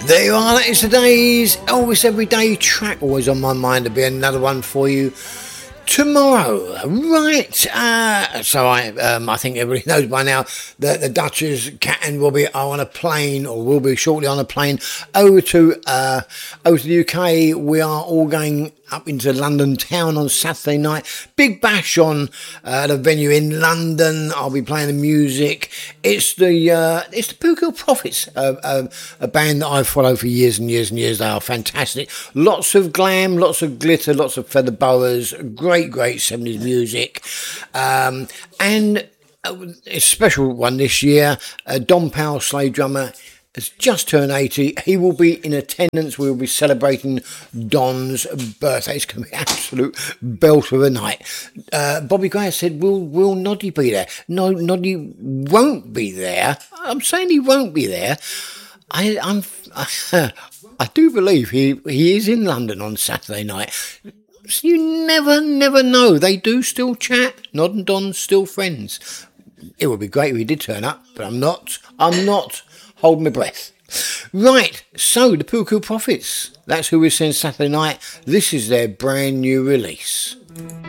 There you are, that is today's Elvis Everyday track. Always on my mind to be another one for you tomorrow. Right, so I think everybody knows by now that the Duchess, Cat and Robbie are on a plane, or will be shortly on a plane, over to the UK. We are all going up into London town on Saturday night. Big bash on the venue in London. I'll be playing the music. It's the Pooh Hill Prophets, a band that I've followed for years and years and years. They are fantastic. Lots of glam, lots of glitter, lots of feather boas. Great 70s music. And a special one this year. Don Powell, slave drummer, has just turned 80. He will be in attendance. We will be celebrating Don's birthday. It's going to be an absolute belt of a night. Bobby Gray said, will Noddy be there? No, Noddy won't be there. I'm saying he won't be there. I do believe he is in London on Saturday night. So you never know. They do still chat. Nod and Don's still friends. It would be great if he did turn up, but I'm not holding my breath. Right, so the Pooh Hill Prophets. That's who we're seeing Saturday night. This is their brand new release.